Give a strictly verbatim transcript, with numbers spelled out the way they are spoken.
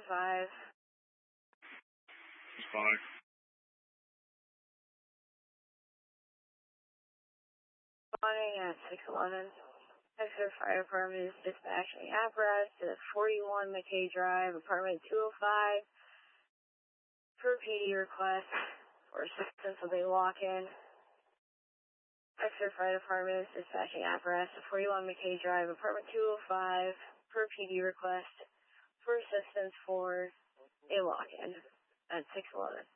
five. Responding. Responding at six eleven. Exeter Fire Department is dispatching apparatus to forty-one McKay Drive, apartment two oh five. Per P D request for assistance with a walk-in. Exeter Fire Department is dispatching apparatus to forty-one McKay Drive, apartment two oh five. Per P D request for assistance for a walk-in at six eleven.